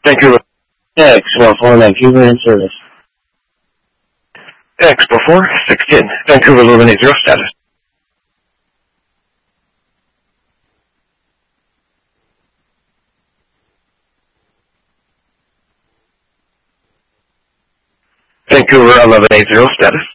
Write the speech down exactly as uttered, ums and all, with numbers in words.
Vancouver. X, one four, Vancouver in service. X, four, six, ten. Vancouver, eleven eight zero status. Vancouver, eleven eight zero status.